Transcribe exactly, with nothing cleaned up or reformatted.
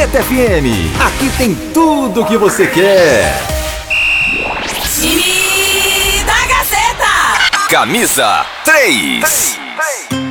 Gazeta F M. Aqui tem tudo o que você quer. Time da Gazeta. Camisa três.